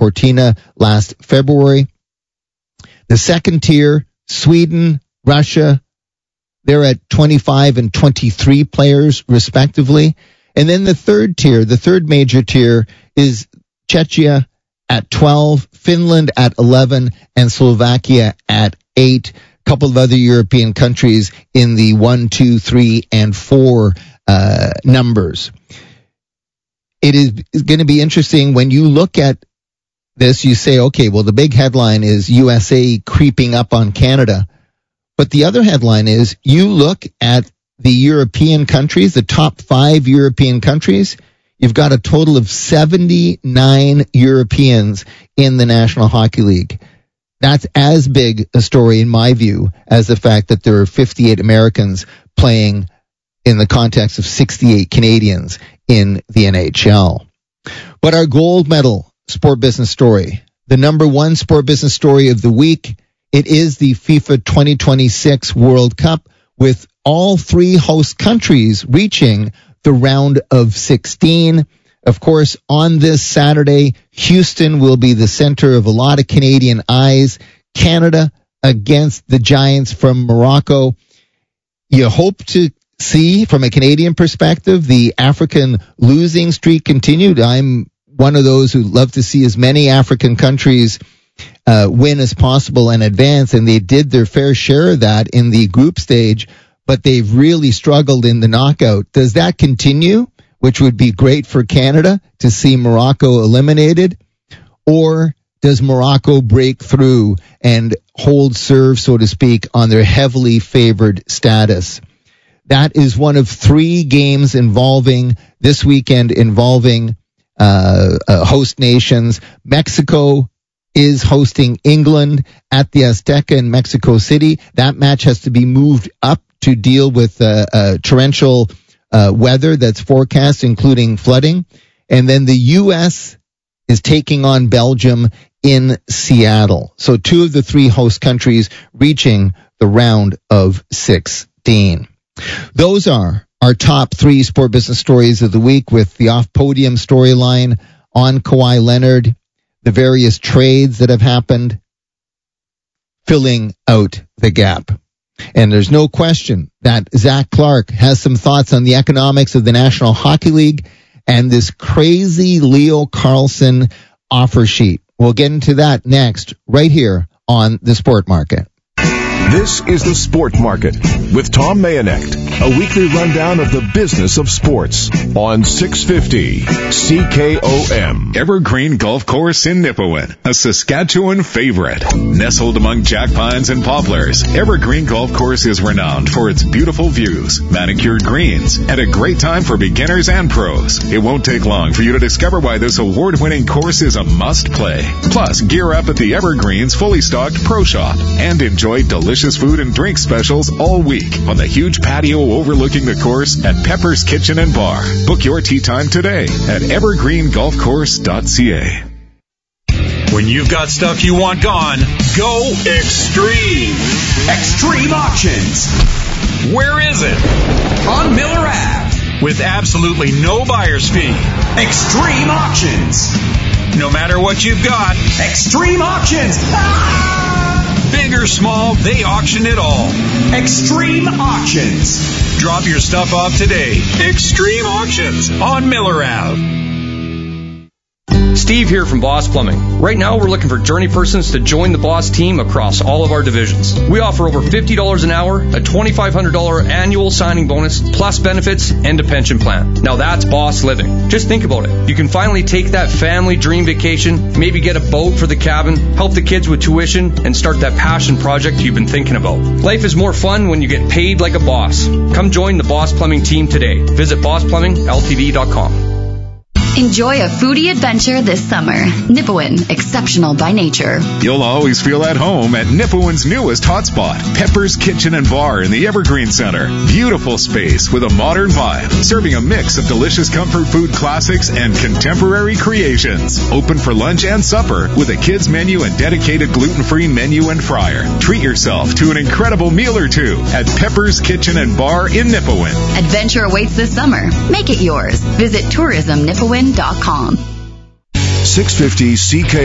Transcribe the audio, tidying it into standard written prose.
Cortina last February. The second tier, Sweden, Russia, they're at 25 and 23 players, respectively. And then the third tier, the third major tier, is Czechia at 12, Finland at 11, and Slovakia at 8. A couple of other European countries in the 1, 2, 3, and 4 numbers. It is going to be interesting when you look at this, you say, okay, well, the big headline is USA creeping up on Canada. But the other headline is you look at the European countries, the top 5 European countries, you've got a total of 79 Europeans in the National Hockey League. That's as big a story, in my view, as the fact that there are 58 Americans playing in the context of 68 Canadians in the NHL. But our gold medal sport business story, the number one sport business story of the week, it is the FIFA 2026 World Cup, with all 3 host countries reaching the round of 16. Of course, on this Saturday, Houston will be the center of a lot of Canadian eyes. Canada against the Giants from Morocco. You hope to see, from a Canadian perspective, the African losing streak continued. I'm one of those who love to see as many African countries win as possible and advance, and they did their fair share of that in the group stage, but they've really struggled in the knockout. Does that continue, which would be great for Canada to see Morocco eliminated? Or does Morocco break through and hold serve, so to speak, on their heavily favored status? That is one of 3 games this weekend involving host nations. Mexico is hosting England at the Azteca in Mexico City. That match has to be moved up to deal with torrential weather that's forecast, including flooding. And then the U.S. is taking on Belgium in Seattle. So 2 of the 3 host countries reaching the round of 16. Those are our top 3 sport business stories of the week, with the off-podium storyline on Kawhi Leonard, the various trades that have happened, filling out the gap. And there's no question that Zach Clark has some thoughts on the economics of the National Hockey League and this crazy Leo Carlsson offer sheet. We'll get into that next, right here on The Sport Market. This is The Sport Market with Tom Mayonet, a weekly rundown of the business of sports on 650 CKOM. Evergreen Golf Course in Nipawin, a Saskatchewan favorite. Nestled among jack pines and poplars, Evergreen Golf Course is renowned for its beautiful views, manicured greens, and a great time for beginners and pros. It won't take long for you to discover why this award-winning course is a must-play. Plus, gear up at the Evergreen's fully stocked Pro Shop and enjoy delicious food and drink specials all week on the huge patio overlooking the course at Pepper's Kitchen and Bar. Book your tee time today at evergreengolfcourse.ca. When you've got stuff you want gone, go extreme. Extreme Auctions. Where is it? On Miller Ave. With absolutely no buyer's fee. Extreme Auctions. No matter what you've got, Extreme Auctions. Big or small, they auction it all. Extreme Auctions. Drop your stuff off today. Extreme Auctions on Miller Ave. Steve here from Boss Plumbing. Right now, we're looking for journey persons to join the Boss team across all of our divisions. We offer over $50 an hour, a $2,500 annual signing bonus, plus benefits and a pension plan. Now that's Boss living. Just think about it. You can finally take that family dream vacation, maybe get a boat for the cabin, help the kids with tuition, and start that passion project you've been thinking about. Life is more fun when you get paid like a boss. Come join the Boss Plumbing team today. Visit BossPlumbingLTD.com. Enjoy a foodie adventure this summer. Nipawin, exceptional by nature. You'll always feel at home at Nipawin's newest hotspot, Pepper's Kitchen and Bar in the Evergreen Center. Beautiful space with a modern vibe, serving a mix of delicious comfort food classics and contemporary creations. Open for lunch and supper with a kids menu and dedicated gluten-free menu and fryer. Treat yourself to an incredible meal or two at Pepper's Kitchen and Bar in Nipawin. Adventure awaits this summer. Make it yours. Visit tourismnipawin.com. 650 CK